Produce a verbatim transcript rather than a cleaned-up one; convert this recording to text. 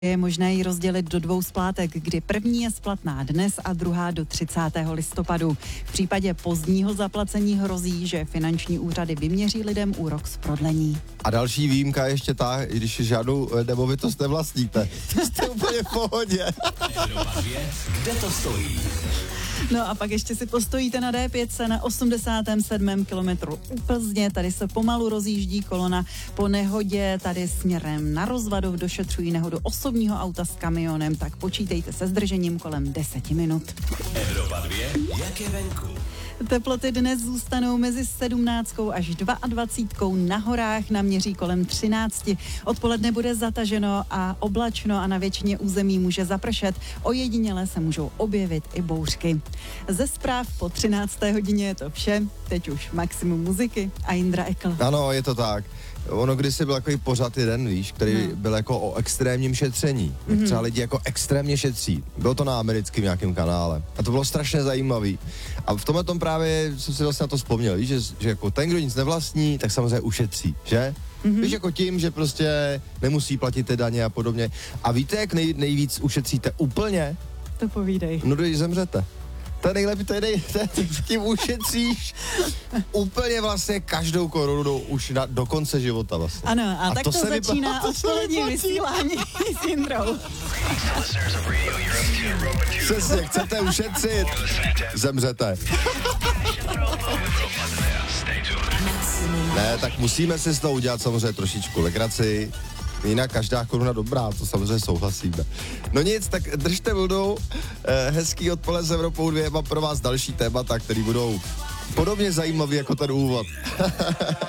Je možné ji rozdělit do dvou splátek, kdy první je splatná dnes a druhá do třicátého listopadu. V případě pozdního zaplacení hrozí, že finanční úřady vyměří lidem úrok z prodlení. A další výjimka ještě ta, když žádnou nemovitost nevlastníte. To jste úplně v pohodě. Kde to stojí? No a pak ještě si postojíte na D pět na osmdesátém sedmém kilometru u Plzně. Tady se pomalu rozjíždí kolona po nehodě. Tady směrem na Rozvadov došetřují nehodu osobního auta s kamionem, tak počítejte se zdržením kolem deseti minut. Evropa dvě, jak je venku? Teploty dnes zůstanou mezi sedmnáctkou až dvacítkou dva, na horách naměří kolem třinácti. Odpoledne bude zataženo a oblačno a na většině území může zapršet. Ojediněle se můžou objevit i bouřky. Ze zpráv po třinácté hodině je to vše. Teď už maximum muziky a Jindra Ekl. Ano, je to tak. Ono kdysi byl takový pořad jeden, víš, který hmm. byl jako o extrémním šetření. Hmm. Třeba lidi jako extrémně šetří. Bylo to na americkém nějakém kanále. A to bylo strašně zajímavý. A v tomhle tom právě jsem si vlastně na to vzpomněl, víš, že, že jako ten, kdo nic nevlastní, tak samozřejmě ušetří, že? Mm-hmm. Víš, jako tím, že prostě nemusí platit ty daně a podobně. A víte, jak nej, nejvíc ušetříte úplně? To povídej. No, když zemřete. To je nejlepší, to je nej, to je, tím ušetříš úplně vlastně každou korunu už na, do konce života vlastně. Ano, a, a tak to, to začíná vypadá, odpolední vysílání s Jindrou. Přesně, chcete ušetřit, zemřete. Ne, tak musíme si z toho udělat samozřejmě trošičku legraci. Jinak každá koruna dobrá, to samozřejmě souhlasíme. No nic, tak držte vlnu, eh, hezký odpoledne s Evropou dvě, mám pro vás další témata, které budou podobně zajímavé jako ten úvod.